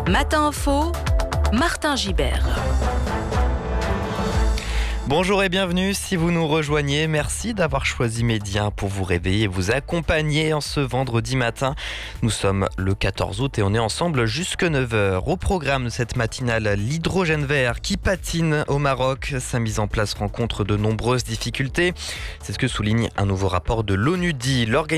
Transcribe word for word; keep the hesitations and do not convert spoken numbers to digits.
Matin Info, Martin Gibert. Bonjour et bienvenue si vous nous rejoignez. Merci d'avoir choisi Média pour vous réveiller et vous accompagner en ce vendredi matin. Nous sommes le quatorze août et on est ensemble jusque neuf heures. Au programme de cette matinale, l'hydrogène vert qui patine au Maroc. Sa mise en place rencontre de nombreuses difficultés. C'est ce que souligne un nouveau rapport de l'ONUDI.